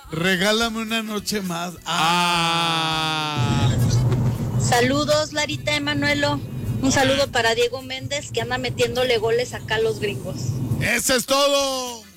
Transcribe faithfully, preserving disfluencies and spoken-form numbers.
Regálame una noche más. Ah. Saludos, Larita Emanuelo. Un saludo para Diego Méndez, que anda metiéndole goles acá a los gringos. ¡Eso es todo!